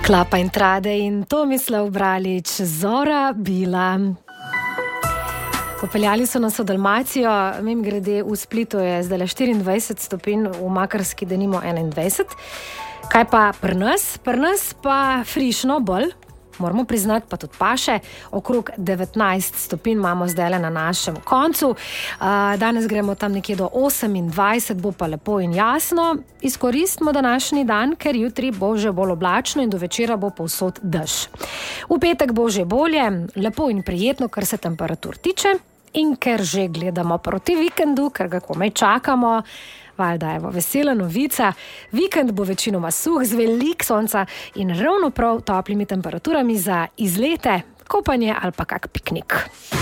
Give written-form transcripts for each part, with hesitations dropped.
Klapa in Trade in Tomislav Bralič, Zora bila. Popeljali so nas v Dalmacijo, mimogrede v Splitu je zdaj 24 stopinj, v Makarski denimo 21. Kaj pa pri nas? Pri nas pa frišno bolj, moramo priznati, pa tudi paše, okrog 19 stopinj imamo zdaj na našem koncu. Danes gremo tam nekje do 28, bo pa lepo in jasno. Izkoristimo današnji dan, ker jutri bo že bolj oblačno in do večera bo povsod dež. V petek bo že bolje, lepo in prijetno, kar se temperatur tiče. In ker že gledamo proti vikendu, ker ga komaj čakamo, valjda evo, vesela novica, vikend bo večinoma suh, z veliko sonca in ravno prav toplimi temperaturami za izlete, kopanje ali pa kak piknik.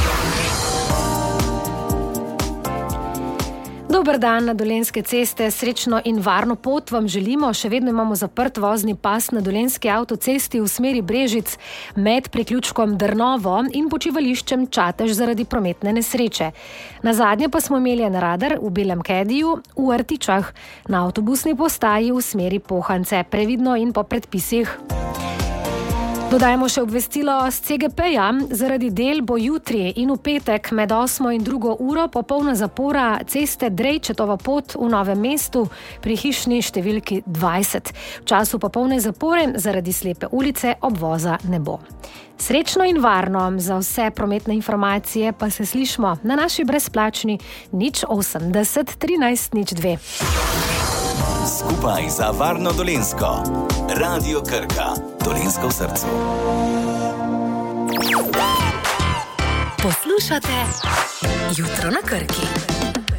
Dober dan na Dolenjske ceste, srečno in varno pot vam želimo. Še vedno imamo zaprt vozni pas na Dolenjski avtocesti v smeri Brežic med priključkom Drnovo in počivališčem Čatež zaradi prometne nesreče. Nazadnje pa smo imeli en radar v Belem Kediju v Artičah na avtobusni postaji v smeri Pohance. Previdno in po predpisih. Dodajmo še obvestilo z CGP-ja. Zaradi del bo jutri in v petek med 8 in 2 uro popolna zapora ceste Drejčetova pot v Novem mestu pri hišni številki 20. V času popolne zapore zaradi slepe ulice obvoza ne bo. Srečno in varno, za vse prometne informacije pa se slišmo na naši brezplačni 080 13 02. Skupaj za varno Dolenjsko. Radio Krka. Dolenjsko v srcu. Poslušate Jutro na Krki.